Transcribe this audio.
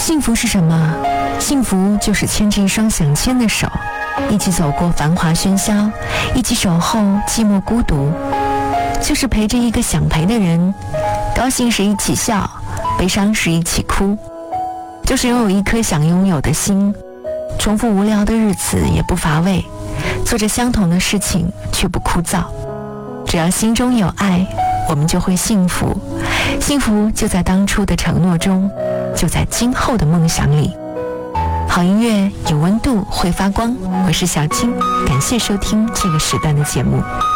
幸福是什么？幸福就是牵着一双想牵的手，一起走过繁华喧嚣，一起守候寂寞孤独，就是陪着一个想陪的人，高兴时一起笑，悲伤时一起哭，就是拥有一颗想拥有的心，重复无聊的日子也不乏味，做着相同的事情却不枯燥。只要心中有爱，我们就会幸福，幸福就在当初的承诺中，就在今后的梦想里。好音乐有温度，会发光。我是小青，感谢收听这个时段的节目。